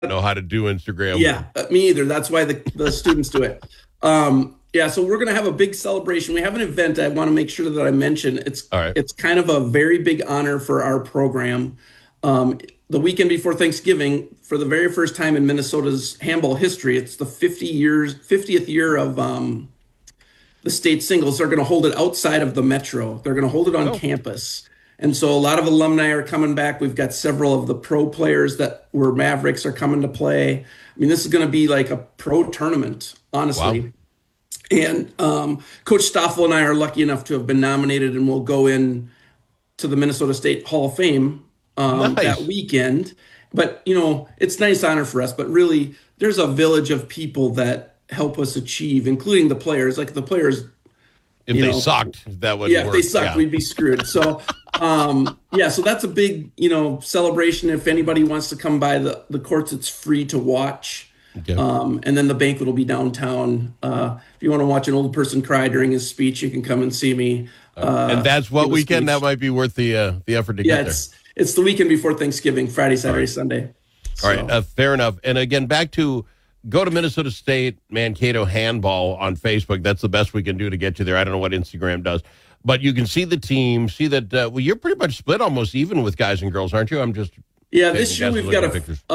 know how to do Instagram. Yeah, me either. That's why the students do it. Yeah, so we're going to have a big celebration. We have an event I want to make sure that I mention. It's kind of a very big honor for our program. The weekend before Thanksgiving, for the very first time in Minnesota's handball history, it's the 50th year of the state singles. They're going to hold it outside of the metro. They're going to hold it on campus. And so a lot of alumni are coming back. We've got several of the pro players that were Mavericks are coming to play. I mean, this is going to be like a pro tournament, honestly. Wow. And Coach Stoffel and I are lucky enough to have been nominated, and we'll go in to the Minnesota State Hall of Fame that weekend. But, it's a nice honor for us. But really, there's a village of people that help us achieve, including the players. Like the players, if they sucked, that would work. If they sucked, we'd be screwed. So, so that's a big, celebration. If anybody wants to come by the courts, it's free to watch. Okay. And then the banquet will be downtown. If you want to watch an old person cry during his speech, you can come and see me. And that's what weekend? That might be worth the effort to get there. It's the weekend before Thanksgiving, Friday, Saturday, Sunday. All right, fair enough. And again, back to go to Minnesota State Mankato Handball on Facebook. That's the best we can do to get you there. I don't know what Instagram does. But you can see the team, see that you're pretty much split almost even with guys and girls, aren't you? I'm just this year we've got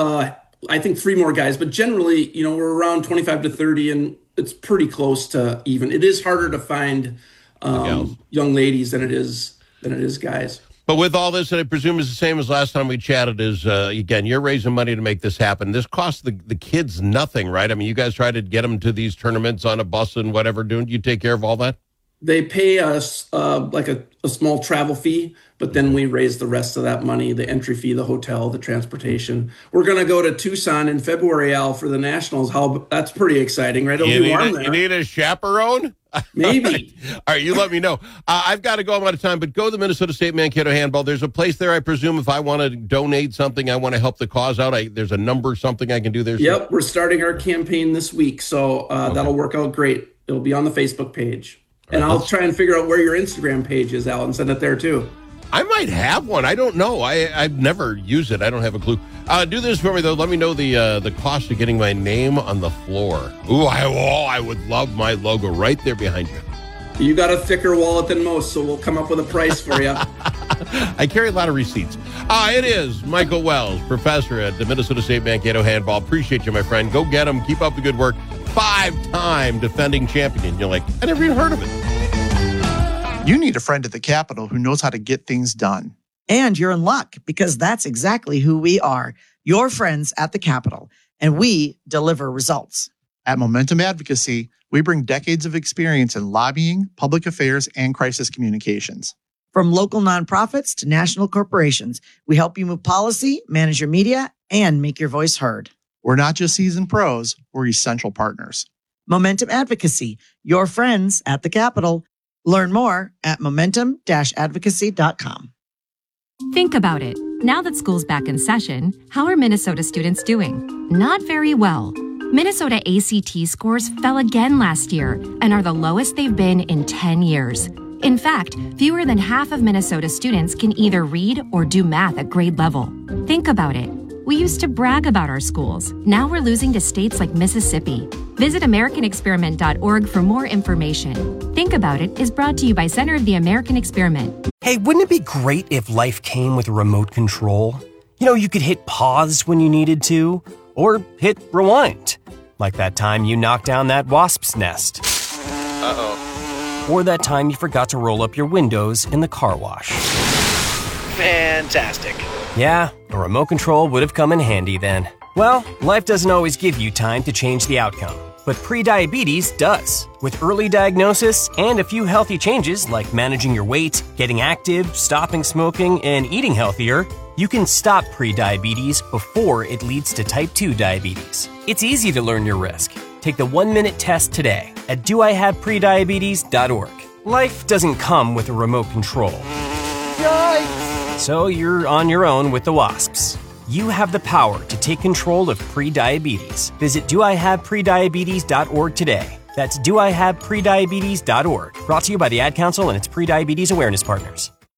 I think 3 more guys, but generally, we're around 25 to 30, and it's pretty close to even. It is harder to find young ladies than it is guys. But with all this, and I presume is the same as last time we chatted, is, again, you're raising money to make this happen. This costs the kids nothing, right? I mean, you guys try to get them to these tournaments on a bus and whatever. Do you take care of all that? They pay us like a small travel fee, but then we raise the rest of that money, the entry fee, the hotel, the transportation. We're going to go to Tucson in February, Al, for the Nationals. That's pretty exciting, right? It'll be warm there. You need a chaperone? Maybe. All right, you let me know. I've got to go. I'm out of time, but go to the Minnesota State Mankato Handball. There's a place there, I presume, if I want to donate something, I want to help the cause out. There's a number, something I can do there. Yep, we're starting our campaign this week, so that'll work out great. It'll be on the Facebook page. And I'll try and figure out where your Instagram page is, Al, and send it there, too. I might have one. I don't know. I've never used it. I don't have a clue. Do this for me, though. Let me know the cost of getting my name on the floor. Ooh, I would love my logo right there behind you. You got a thicker wallet than most, so we'll come up with a price for you. I carry a lot of receipts. It is Michael Wells, professor at the Minnesota State Mankato Handball. Appreciate you, my friend. Go get him. Keep up the good work. 5-time defending champion. You're like, I never even heard of it. You need a friend at the Capitol who knows how to get things done. And you're in luck, because that's exactly who we are. Your friends at the Capitol. And we deliver results. At Momentum Advocacy, we bring decades of experience in lobbying, public affairs, and crisis communications. From local nonprofits to national corporations, we help you move policy, manage your media, and make your voice heard. We're not just seasoned pros, we're essential partners. Momentum Advocacy, your friends at the Capitol. Learn more at momentum-advocacy.com. Think about it. Now that school's back in session, how are Minnesota students doing? Not very well. Minnesota ACT scores fell again last year and are the lowest they've been in 10 years. In fact, fewer than half of Minnesota students can either read or do math at grade level. Think about it. We used to brag about our schools. Now we're losing to states like Mississippi. Visit AmericanExperiment.org for more information. Think About It is brought to you by Center of the American Experiment. Hey, wouldn't it be great if life came with a remote control? You could hit pause when you needed to, or hit rewind. Like that time you knocked down that wasp's nest. Uh-oh. Or that time you forgot to roll up your windows in the car wash. Fantastic. Yeah, a remote control would have come in handy then. Well, life doesn't always give you time to change the outcome, but prediabetes does. With early diagnosis and a few healthy changes like managing your weight, getting active, stopping smoking, and eating healthier, you can stop prediabetes before it leads to type 2 diabetes. It's easy to learn your risk. Take the 1-minute test today at doihaveprediabetes.org. Life doesn't come with a remote control. Yikes! So you're on your own with the wasps. You have the power to take control of prediabetes. Visit doihaveprediabetes.org today. That's doihaveprediabetes.org. Brought to you by the Ad Council and its Prediabetes Awareness Partners.